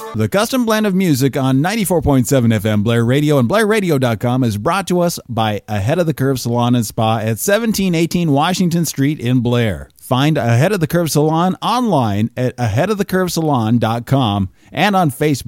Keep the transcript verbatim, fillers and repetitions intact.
The custom blend of music on ninety-four point seven F M Blair Radio and Blair Radio dot com is brought to us by Ahead of the Curve Salon and Spa at seventeen eighteen Washington Street in Blair. Find Ahead of the Curve Salon online at ahead of the curve salon dot com and on Facebook